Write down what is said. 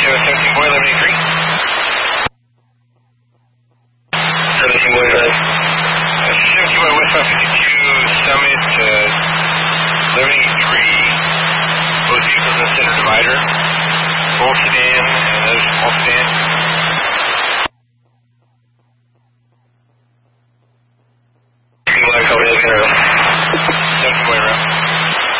Show 17 boy, 1183. 17 boy, 17 boy, West 552, Summit, 1183. Both vehicles in the center divider. Full sedan, and those small sedan. Like over there,